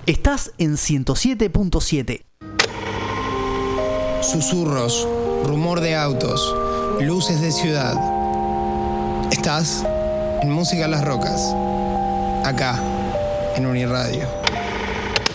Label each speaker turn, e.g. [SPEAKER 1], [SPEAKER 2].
[SPEAKER 1] Estás en 107.7.
[SPEAKER 2] Susurros, rumor de autos, luces de ciudad. Estás en Música a las Rocas, acá, en Uniradio.